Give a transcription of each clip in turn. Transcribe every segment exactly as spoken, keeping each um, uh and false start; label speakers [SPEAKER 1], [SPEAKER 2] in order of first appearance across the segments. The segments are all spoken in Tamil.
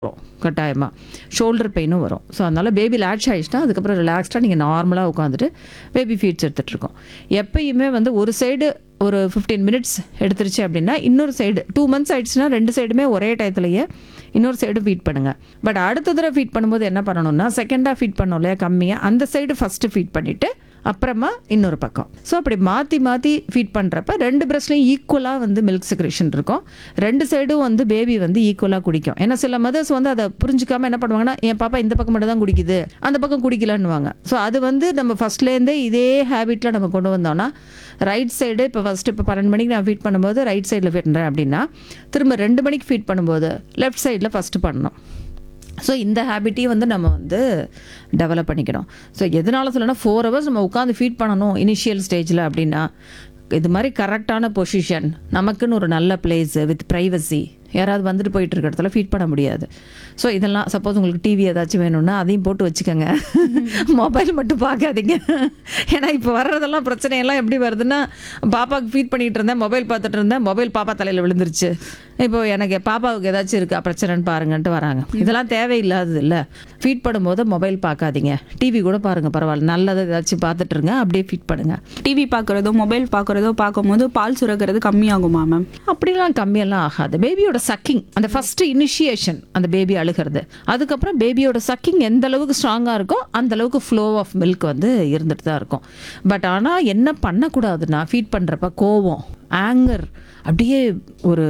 [SPEAKER 1] வரும் கட்டாயமாக. ஷோல்டர் பெயினும் வரும். ஸோ அதனால் பேபி லேட்ச் ஆகிடுச்சுன்னா அதுக்கப்புறம் ரிலாக்ஸ்டாக நீங்கள் நார்மலாக உட்காந்துட்டு பேபி ஃபீட்ஸ் எடுத்துகிட்ருக்கோம். எப்பயுமே வந்து ஒரு சைடு ஒரு ஃபிஃப்டீன் மினிட்ஸ் எடுத்துருச்சு அப்படின்னா இன்னொரு சைடு டூ மந்த்ஸ் ஆயிடுச்சுன்னா ரெண்டு சைடுமே ஒரே டயத்துலையே இன்னொரு சைடு ஃபீட் பண்ணுங்கள். பட் அடுத்த தடவை ஃபீட் பண்ணும்போது என்ன பண்ணணும்னா செகண்டாக ஃபீட் பண்ணோம் இல்லையா கம்மியாக, அந்த சைடு ஃபஸ்ட்டு ஃபீட் பண்ணிவிட்டு அப்புறமா இன்னொரு பக்கம். ஸோ அப்படி மாற்றி மாற்றி ஃபீட் பண்ணுறப்ப ரெண்டு பிரஸ்ட்லையும் ஈக்குவலாக வந்து மில்க் செக்ரேஷன் இருக்கும். ரெண்டு சைடும் வந்து பேபி வந்து ஈக்குவலாக குடிக்கும். ஏன்னா சில மதர்ஸ் வந்து அதை புரிஞ்சிக்காமல் என்ன பண்ணுவாங்கன்னா என் பாப்பா இந்த பக்கம் மட்டும் தான் குடிக்குது அந்த பக்கம் குடிக்கலன்னுவாங்க. ஸோ அது வந்து நம்ம ஃபஸ்ட்லேருந்தே இதே ஹேபிட்டில் நம்ம கொண்டு வந்தோம்னா ரைட் சைடு இப்போ ஃபஸ்ட்டு இப்போ பன்னெண்டு மணிக்கு நான் ஃபீட் பண்ணும்போது ரைட் சைடில் ஃபீட் பண்ணுறேன் அப்படின்னா திரும்ப ரெண்டு மணிக்கு ஃபீட் பண்ணும்போது லெஃப்ட் சைடில் ஃபஸ்ட்டு பண்ணணும். ஸோ இந்த ஹேபிட்டையும் வந்து நம்ம வந்து டெவலப் பண்ணிக்கணும். ஸோ எதனால சொல்லணும்னா ஃபோர் ஹவர்ஸ் நம்ம உட்காந்து ஃபீட் பண்ணணும் இனிஷியல் ஸ்டேஜில் அப்படின்னா இது மாதிரி கரெக்டான பொசிஷன், நமக்குன்னு ஒரு நல்ல பிளேஸு வித் ப்ரைவசி, யாராவது வந்துட்டு போயிட்டு இருக்க இடத்துல ஃபீட் பண்ண முடியாது. ஸோ இதெல்லாம் சப்போஸ் உங்களுக்கு டிவி ஏதாச்சும் வேணும்னா அதையும் போட்டு வச்சுக்கோங்க, மொபைல் மட்டும் பார்க்காதீங்க. ஏன்னா இப்போ வர்றதெல்லாம் பிரச்சனையெல்லாம் எப்படி வருதுன்னா பாப்பாவுக்கு ஃபீட் பண்ணிகிட்டு இருந்தேன், மொபைல் பார்த்துட்டு இருந்தேன், மொபைல் பாப்பா தலையில் விழுந்துருச்சு, இப்போ எனக்கு பாப்பாவுக்கு ஏதாச்சும் இருக்கா பிரச்சனைன்னு பாருங்கன்ட்டு வராங்க. இதெல்லாம் தேவையில்லாதது இல்லை. ஃபீட் பண்ணும்போது மொபைல் பார்க்காதீங்க, டிவி கூட பாருங்கள் பரவாயில்ல, நல்லது ஏதாச்சும் பார்த்துட்ருங்க, அப்படியே ஃபீட் பண்ணுங்கள்.
[SPEAKER 2] டிவி பார்க்குறதோ மொபைல் பார்க்குறதோ பார்க்கும்போது பால் சுரக்கிறது கம்மியாகுமா மேம்?
[SPEAKER 1] அப்படிலாம் கம்மியெல்லாம் ஆகாது. பேபியோட சக்கிங் அந்த ஃபர்ஸ்ட் இனிஷியேஷன், அந்த பேபி அழுகிறது, அதுக்கப்புறம் பேபியோட சக்கிங் எந்த அளவுக்கு ஸ்ட்ராங்காக இருக்கோ அந்த அளவுக்கு ஃப்ளோ ஆஃப் மில்க் வந்து இருந்துட்டு தான் இருக்கும். பட் ஆனால் என்ன பண்ணக்கூடாதுன்னா ஃபீட் பண்ணுறப்ப கோவம், ஆங்கர், அப்படியே ஒரு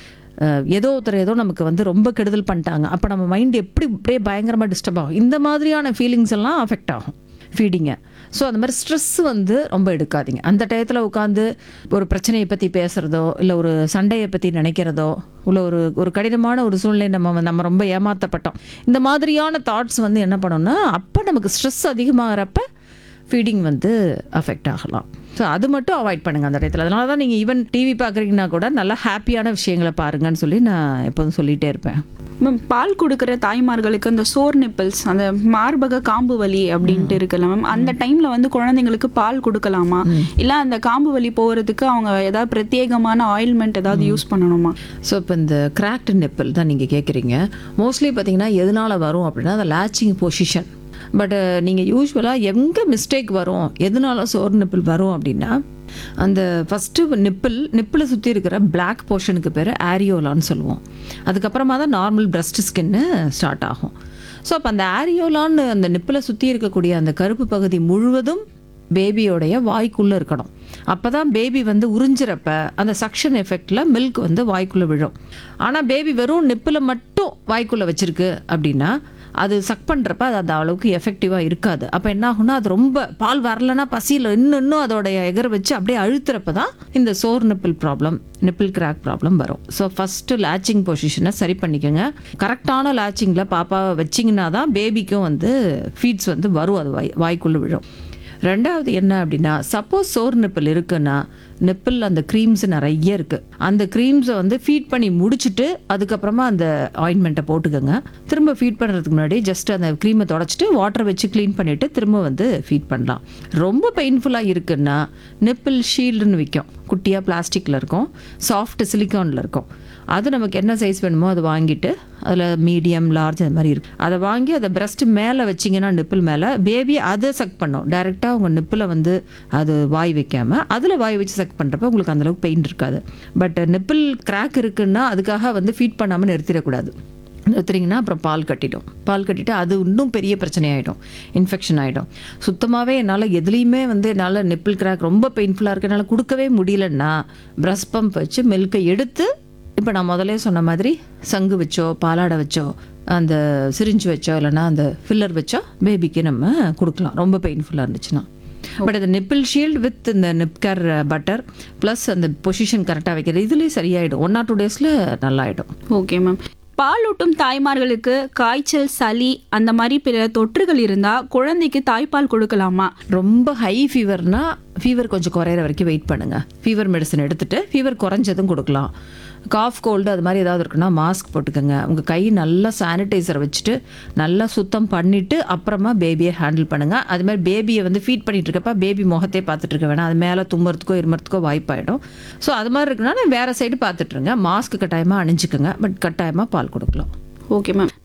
[SPEAKER 1] ஏதோ ஒருத்தர் ஏதோ நமக்கு வந்து ரொம்ப கெடுதல் பண்ணிட்டாங்க, அப்போ நம்ம மைண்ட் எப்படி அப்படியே பயங்கரமாக டிஸ்டர்ப் ஆகும். இந்த மாதிரியான ஃபீலிங்ஸ் எல்லாம் அஃபெக்ட் ஆகும் ஃபீடிங்கை. ஸோ அந்த மாதிரி ஸ்ட்ரெஸ் வந்து ரொம்ப எடுக்காதீங்க. அந்த டயத்தில் உட்காந்து ஒரு பிரச்சனையை பற்றி பேசுகிறதோ இல்லை ஒரு சண்டையை பற்றி நினைக்கிறதோ இல்லை ஒரு ஒரு கடினமான ஒரு சூழ்நிலை நம்ம நம்ம ரொம்ப ஏமாற்றப்பட்டோம், இந்த மாதிரியான தாட்ஸ் வந்து என்ன பண்ணோம்னா அப்போ நமக்கு ஸ்ட்ரெஸ் அதிகமாகிறப்ப ஃபீடிங் வந்து அஃபெக்ட் ஆகலாம். ஸோ அது மட்டும் அவாய்ட் பண்ணுங்கள் அந்த இடத்துல. அதனால தான் நீங்கள் ஈவன் டிவி பார்க்குறீங்கன்னா கூட நல்லா ஹாப்பியான விஷயங்களை பாருங்கன்னு சொல்லி நான் எப்போதும் சொல்லிகிட்டே இருப்பேன்.
[SPEAKER 2] மேம் பால் கொடுக்குற தாய்மார்களுக்கு அந்த சோர் நிப்பிள்ஸ், அந்த மார்பக காம்பு வலி அப்படின்ட்டு இருக்குல்ல மேம், அந்த டைமில் வந்து குழந்தைங்களுக்கு பால் கொடுக்கலாமா, இல்லை அந்த காம்பு வலி போகிறதுக்கு அவங்க ஏதாவது பிரத்யேகமான ஆயில்மெண்ட் ஏதாவது யூஸ் பண்ணணுமா?
[SPEAKER 1] ஸோ இப்போ இந்த கிராக்டு நிப்பிள் தான் நீங்கள் கேட்குறீங்க. மோஸ்ட்லி பார்த்தீங்கன்னா எதனால் வரும் அப்படின்னா அந்த லேச்சிங் பொசிஷன். பட் நீங்கள் யூஸ்வலாக எங்கே மிஸ்டேக் வரும், எதனால சோர் நிப்பிள் வரும் அப்படின்னா அந்த ஃபஸ்ட்டு நிப்பிள் நிப்பிளை சுற்றி இருக்கிற பிளாக் போர்ஷனுக்கு பேர் ஆரியோலான்னு சொல்லுவோம். அதுக்கப்புறமா தான் நார்மல் பிரஸ்ட் ஸ்கின்னு ஸ்டார்ட் ஆகும். ஸோ அப்போ அந்த ஆரியோலான்னு அந்த நிப்பிளை சுற்றி இருக்கக்கூடிய அந்த கருப்பு பகுதி முழுவதும் பேபியோடைய வாய்க்குள்ளே இருக்கணும். அப்போ தான் பேபி வந்து உறிஞ்சிறப்ப அந்த சக்ஷன் எஃபெக்டில் மில்க் வந்து வாய்க்குள்ளே விழும். ஆனால் பேபி வெறும் நிப்பில் மட்டும் வாய்க்குள்ளே வச்சுருக்கு அப்படின்னா அது சக் பண்ணுறப்ப அது அந்த அளவுக்கு எஃபெக்டிவாக இருக்காது. அப்போ என்ன ஆகுனா அது ரொம்ப பால் வரலன்னா பசியில் இன்னும் இன்னும் அதோடைய எகரை வச்சு அப்படியே அழுத்துறப்ப தான் இந்த சோர் nibble problem, nibble crack problem வரும். ஸோ ஃபஸ்ட்டு லேச்சிங் பொசிஷனை சரி பண்ணிக்கோங்க. கரெக்டான லேச்சிங்கில் பாப்பாவை வச்சிங்கன்னா தான் பேபிக்கும் வந்து ஃபீட்ஸ் வந்து வரும், அது வாய் வாய்க்குள்ளே விழும். ரெண்டாவது என்ன அப்படின்னா சப்போஸ் சோர் நிப்பிள் இருக்குன்னா நிப்பிள் அந்த க்ரீம்ஸ் நிறைய இருக்குது, அந்த க்ரீம்ஸை வந்து ஃபீட் பண்ணி முடிச்சுட்டு அதுக்கப்புறமா அந்த ஆயின்மெண்ட்டை போட்டுக்கோங்க. திரும்ப ஃபீட் பண்ணுறதுக்கு முன்னாடி ஜஸ்ட் அந்த க்ரீமை தொடச்சிட்டு வாட்டர் வச்சு க்ளீன் பண்ணிவிட்டு திரும்ப வந்து ஃபீட் பண்ணலாம். ரொம்ப பெயின்ஃபுல்லாக இருக்குன்னா நிப்பிள் ஷீல்டுன்னு விற்கும், குட்டியாக பிளாஸ்டிக்கில் இருக்கும், சாஃப்ட் சிலிக்கானில் இருக்கும். அது நமக்கு என்ன சைஸ் வேணுமோ அதை வாங்கிட்டு அதில் மீடியம் லார்ஜ் அது மாதிரி இருக்குது, அதை வாங்கி அதை பிரஸ்ட் மேலே வச்சிங்கன்னா நிப்பிள் மேலே பேபி அதை சக் பண்ணும். டைரெக்டாக உங்கள் நிப்பில் வந்து அது வாய் வைக்காமல் அதில் வாய் வச்சு சக் பண்ணுறப்ப உங்களுக்கு அந்தளவுக்கு பெயின் இருக்காது. பட் நிப்பிள் கிராக் இருக்குன்னா அதுக்காக வந்து ஃபீட் பண்ணாமல் நிறுத்திடக்கூடாது. நிறுத்துறீங்கன்னா அப்புறம் பால் கட்டிடும். பால் கட்டிட்டு அது இன்னும் பெரிய பிரச்சனை ஆகிடும், இன்ஃபெக்ஷன் ஆகிடும். சுத்தமாகவே என்னால் எதுலேயுமே வந்து என்னால் நிப்பிள் கிராக் ரொம்ப பெயின்ஃபுல்லாக இருக்குது என்னால் கொடுக்கவே முடியலன்னா பிரஸ்ட் பம்ப் வச்சு மில்கை எடுத்து இப்போ நான் முதலே சொன்ன மாதிரி சங்கு வச்சோ பாலாடை வச்சோ அந்த சிரிஞ்சு வச்சோ இல்லைனா அந்த ஃபில்லர் வச்சோ பேபிக்கு நம்ம கொடுக்கலாம் ரொம்ப பெயின்ஃபுல்லாக இருந்துச்சுன்னா. பட் அந்த நிப்பிள் ஷீல்டு வித் இந்த நிப்கர் பட்டர் ப்ளஸ் அந்த பொசிஷன் கரெக்டாக வைக்கிறது இதுலேயே சரியாயிடும், ஒன் ஆர் டூ டேஸில் நல்லாயிடும்.
[SPEAKER 2] Okay ma'am. பாலூட்டும் தாய்மார்களுக்கு காய்ச்சல், சளி அந்த மாதிரி பிற தொற்றுகள் இருந்தால் குழந்தைக்கு தாய்ப்பால் கொடுக்கலாமா?
[SPEAKER 1] ரொம்ப ஹை ஃபீவர்னா ஃபீவர் கொஞ்சம் குறையிற வரைக்கும் வெயிட் பண்ணுங்கள். ஃபீவர் மெடிசன் எடுத்துகிட்டு ஃபீவர் குறைஞ்சதும் கொடுக்கலாம். காஃப் கோல்டு அது மாதிரி ஏதாவது இருக்குன்னா மாஸ்க் போட்டுக்கோங்க. உங்கள் கை நல்லா சானிடைசர் வச்சுட்டு நல்லா சுத்தம் பண்ணிவிட்டு அப்புறமா பேபியை ஹேண்டில் பண்ணுங்கள். அது மாதிரி பேபியை வந்து ஃபீட் பண்ணிகிட்டு இருக்கப்ப பேபி முகத்தை பார்த்துட்டு இருக்க வேணாம், அது மேலே தும்புறதுக்கோ இருமறதுக்கோ வாய்ப்பாயிடும். ஸோ அது மாதிரி இருக்குன்னா வேறு சைடு பார்த்துட்ருங்க. மாஸ்க் கட்டாயமாக அணிஞ்சிக்கோங்க, பட் கட்டாயமாக பால் கொடுக்கலாம்.
[SPEAKER 2] Okay ma'am.